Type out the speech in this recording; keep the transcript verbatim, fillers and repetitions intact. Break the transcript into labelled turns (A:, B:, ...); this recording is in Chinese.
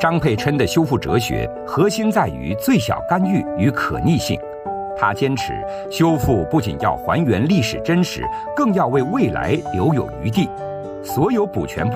A: 张佩琛的修复哲学核心在于最小干预与可逆性。他坚持修复不仅要还原历史真实，更要为未来留有余地。所有补全部